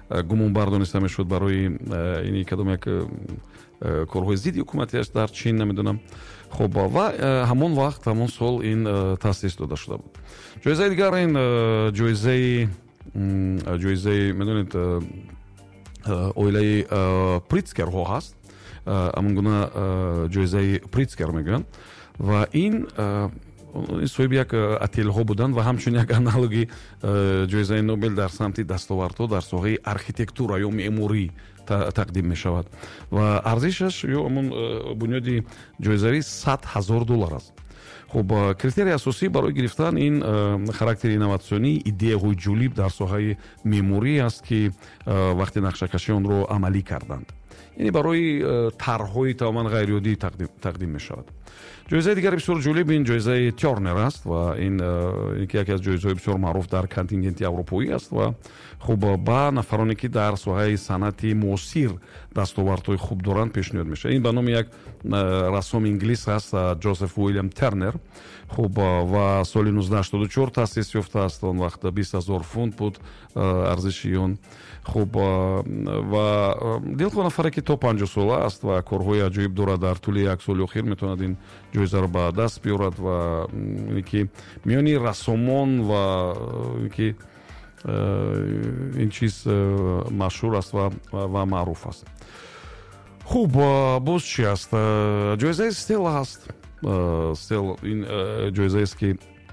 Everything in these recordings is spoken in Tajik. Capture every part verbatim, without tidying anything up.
гумонбар дониста мешуд барои ини кадом як корҳои зидди ҳукуматиаш дар чин намедонам. хоб ва ҳамон вақт ҳамон сол ин таъсис дода шуда буд. ҷоизаи дигар ин ҷоизаи ҷоизаи медонед оилаи притцкерҳо ҳаст. ҳамон гуна ҷоизаи притцкер мегӯянд ва ин соҳиби як отелҳо буданд ва ҳамчун як аналоги ҷоизаи Нобел дар самти дастовардҳо дар соҳаи архитектура ё меъморӣ тақдим мешавад ва арзишаш ё ҳамон бунёди ҷоизавӣ сад ҳазор доллар аст. хуб критерияи асосӣ барои гирифтан ин характери инноватсионии идеяҳои ҷолиб дар соҳаи меъморӣ аст ки вақти нақшакашии онро амалӣ карданд. яъне барои тарҳҳои тамоман ғайриоддӣ тақдим мешавад. ҷоизаи дигари бисёр ҷолиб ин ҷоизаи Тернер аст ва ин яке аз ҷоизаҳои бисёр маъруф дар контингенти аврупоӣ аст ва хуб ба нафароне ки дар соҳаи санъати муосир дастовардҳои хуб доранд пешниҳод мешавад. ин ба номи як рассоми инглис аст, Ҷозеф Уильям Тернер. хуб ва соли нуздаҳ ҳаштоду чор таъсис ёфтааст. он вақт бист ҳазор фунт буд арзиши он. хуб ва дилхоҳ нафаре ки то панҷоҳ сола аст ва корҳои аҷоиб дорад, дар тӯли як соли охир метавонад ин ҷоизаро ба даст биёрад ва ине ки миёни рассомон ва ки ин чиз машҳур аст ва ва маъруф аст. хуб боз чи аст? ҷоизаи Стелла ҳаст. Стелла ин ҷоизаест ки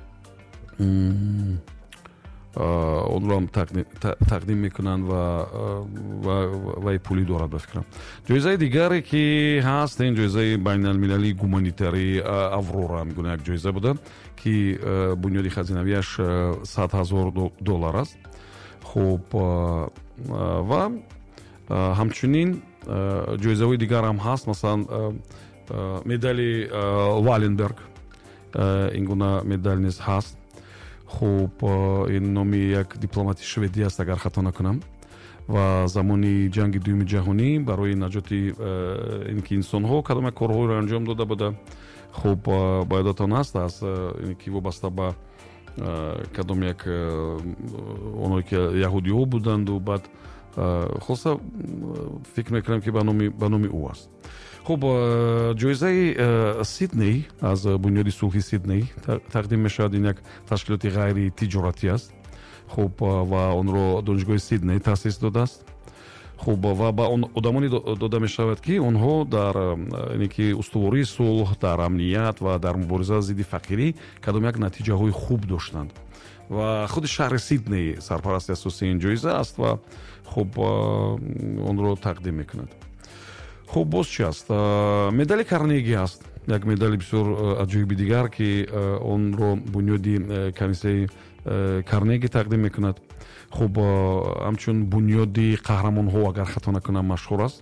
онро тақдим мекунанд ва вай пулӣ дорад ба фикрам. ҷоизаи дигаре ки ҳаст ин ҷоизаи байналмилалии гуманитарии Аврора мегӯянд як ҷоиза буда ки бунёди хазинавиаш сад ҳазор доллар аст. хуб ва ҳамчунин ҷоизаҳои дигар ҳам ҳаст, масалан медали Валенберг, ин гуна медал низ ҳаст. хуб ин номи як дипломати шведӣ аст, агар хато накунам, ва замони ҷанги дуюми ҷаҳонӣ барои наҷоти ин ки инсонҳо кадом як корҳоро анҷом дода буда. хуб ба ёдатон аст аз ин ки вобаста ба кадом як онҳое ки яҳудиҳо буданду баъд хулоса фикр мекунам ки ба номи ба номи ӯ аст. хуб ҷоизаи Сидней аз бунёди сулҳи Сидней тақдим мешавад. ин як ташкилоти ғайри тиҷоратӣ аст. хуб ва онро донишгоҳи Сидней таъсис додааст. хуб ва ба он одамоне дода мешавад ки онҳо дар ине ки устувории сулҳ, дар амният ва дар мубориза зидди фақирӣ кадом як натиҷаҳои хуб доштанд ва худи шаҳри Сидней сарпарасти асосии ин ҷоиза аст ва хуб онро тақдим мекунад. хуб боз чи аст? медали Карнеги аст, як медали бисёр аҷоиби дигар ки онро бунёди комиссияи Карнеги тақдим мекунад. хуб ҳамчун бунёди қаҳрамонҳо, агар хато накунам, машҳур аст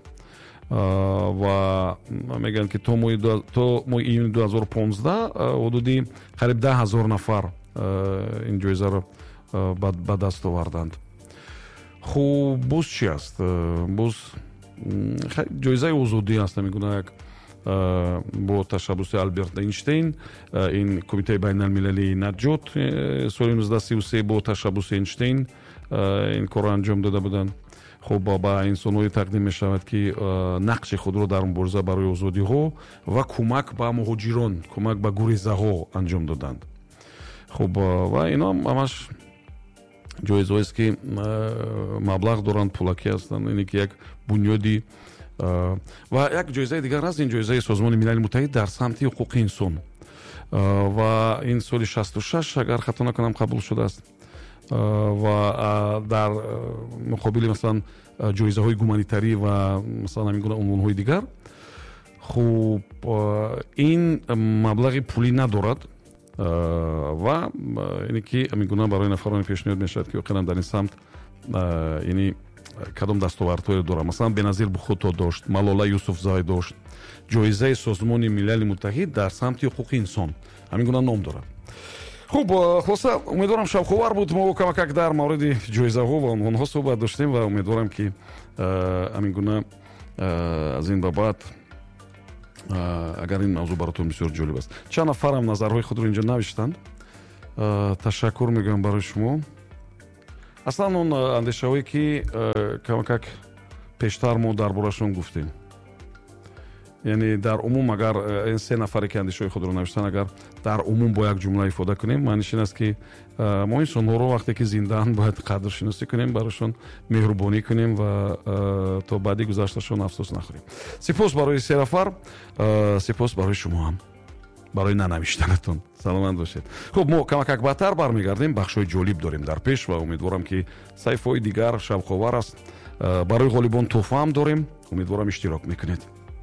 ва мегӯянд ки то моҳи июни ду ҳазору понздаҳ ҳудуди қариб даҳ ҳазор нафар ин ҷоизаро ба даст оварданд. хуб боз чи аст? боз ҷоизаи озодӣ аст. мегӯянд як бо ташаббуси Алберт Эйнштейн, ин кумитаи байналмилалии наҷот соли нуздаҳ сию се бо ташаббуси Эйнштейн ин корро анҷом дода буданд. хуб ба инсонҳое тақдим мешавад ки нақши худро дар мубориза барои озодиҳо ва кӯмак ба муҳоҷирон, кӯмак ба гурезаҳо анҷом доданд. хуб ва ино ҳамаш ҷоизаҳоест ки маблағ доранд, пулакӣ ҳастанд. ине ки як бунёди ва як ҷоизаи дигар ҳаст, ин ҷоизаи Созмони Милали Муттаҳид дар самти ҳуқуқи инсон ва ин соли шасту шаш агар хато накунам қабул шудааст ва дар муқобили масалан ҷоизаҳои гуманитарӣ ва масалан ҳамин гуна унвонҳои дигар. хуб ин маблағи пулӣ надорад ва ине ки ҳамин гуна барои нафароне пешниҳод мешавад ки воқеан дар ин самт яъне кадом дастовардҳое дорад. масалан Беназир Бухото дошт, Малола Юсуфзай дошт. ҷоизаи Созмони Милали Муттаҳид дар самти ҳуқуқи инсон ҳамин гуна ном дорад. хуб хулоса умедворам шавқовар буд. мо камакак дар мавриди ҷоизаҳо ва унвонҳо суҳбат доштем ва умедворам ки ҳамин гуна аз ин ба баъд агар ин мавзӯъ баротон бисёр ҷолиб аст. чанд нафарам назарҳои худро инҷо навиштанд. ташаккур мегӯям барои шумо аслан он андешаҳое ки камакак пештар мо дар борашон гуфтем, яъне дар умум агар ин се нафаре ки андешаҳои худро навиштан агар дар умум бо як ҷумла ифода кунем, маъниш ин аст ки мо инсонҳоро вақте ки зиндаанд бояд қадршиносӣ кунем, барашон меҳрубонӣ кунем ва то баъди гузашташон афсӯс нахӯрем. Сипос барои се нафар, сипос барои шумо ҳам барои нанавиштанатон. саломат бошед. хуб, мо камакак баъдтар бармегардем, бахшҳои ҷолиб дорем дар пеш ва умедворам ки сайфҳои дигар шавқовар аст. Барои ғолибон туҳфа ҳам дорем, умедворам иштирок мекунед.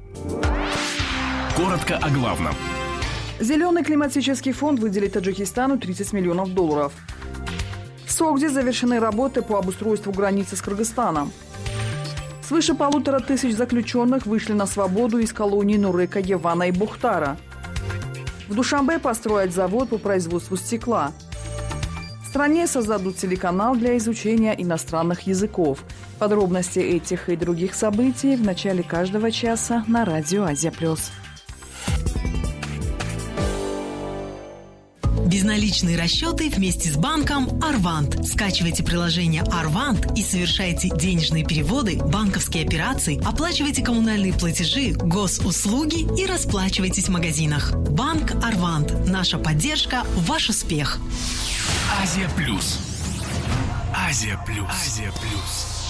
Коротко о главном. Зеленый климатический фонд выделит Таджикистану тридцать миллионов долларов. В Согде завершены работы по обустройству границы с Кыргызстаном. Свыше полутора тысяч заключенных вышли на свободу из колоний Нурека, Евана и Бухтара. В Душанбе построят завод по производству стекла. В стране создадут телеканал для изучения иностранных языков. Подробности этих и других событий в начале каждого часа на радио Азия плюс. Безналичные расчеты вместе с банком Арвант. Скачивайте приложение Арвант и совершайте денежные переводы, банковские операции, оплачивайте коммунальные платежи, госуслуги и расплачивайтесь в магазинах. Банк Арвант. Наша поддержка – ваш успех. Азия плюс. Азия плюс. Азия плюс.